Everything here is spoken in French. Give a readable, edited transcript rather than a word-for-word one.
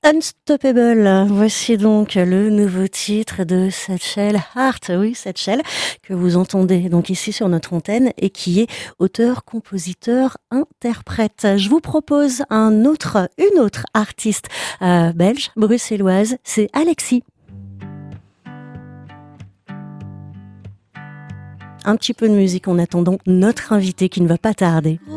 Unstoppable, voici donc le nouveau titre de Satchel Hart, oui Satchel, que vous entendez donc ici sur notre antenne et qui est auteur, compositeur, interprète. Je vous propose une autre artiste belge, bruxelloise, c'est Alexis. Un petit peu de musique en attendant notre invité qui ne va pas tarder.